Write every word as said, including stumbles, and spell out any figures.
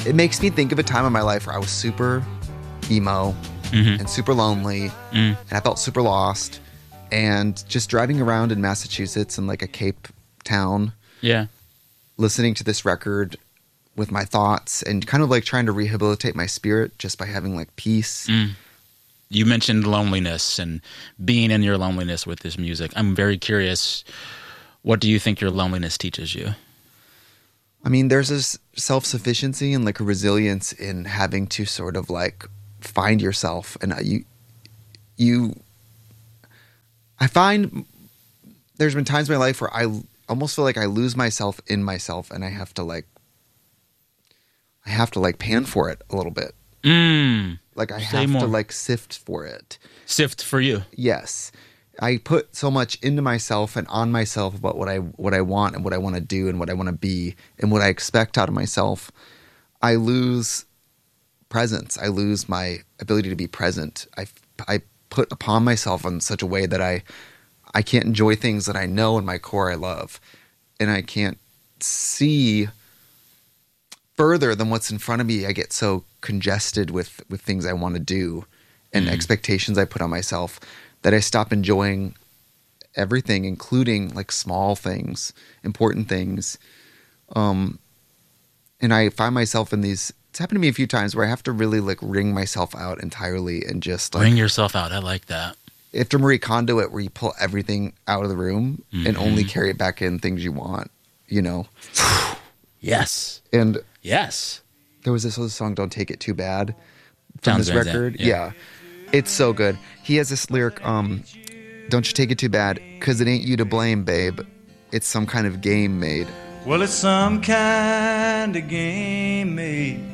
it makes me think of a time in my life where I was super emo mm-hmm. and super lonely mm. and I felt super lost, and just driving around in Massachusetts in like a Cape town, yeah, listening to this record with my thoughts and kind of like trying to rehabilitate my spirit just by having like peace. Mm. You mentioned loneliness and being in your loneliness with this music. I'm very curious, what do you think your loneliness teaches you? I mean, there's this self-sufficiency and like a resilience in having to sort of like find yourself. And you, you, I find there's been times in my life where I almost feel like I lose myself in myself, and I have to like, I have to like pan for it a little bit. Mm. Like I Say have more. to like sift for it. Sift for you. Yes. I put so much into myself and on myself about what I what I want and what I want to do and what I want to be and what I expect out of myself. I lose presence. I lose my ability to be present. I, I put upon myself in such a way that I I can't enjoy things that I know in my core I love, and I can't see further than what's in front of me. I get so congested with with things I want to do and mm. expectations I put on myself that I stop enjoying everything, including like small things, important things. Um, and I find myself in these, it's happened to me a few times where I have to really like wring myself out entirely and just like. Wring yourself out. I like that. After Marie Kondo it, where you pull everything out of the room mm-hmm. and only carry it back in things you want, you know? Yes. And yes. There was this other song, Don't Take It Too Bad, from Sounds this record. Yeah. yeah. It's so good. He has this lyric, um, don't you take it too bad, because it ain't you to blame, babe. It's some kind of game made. Well, it's some kind of game made.